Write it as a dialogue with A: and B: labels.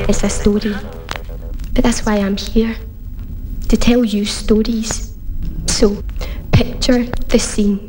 A: is a story. But that's why I'm here, to tell you stories. So, picture the scene.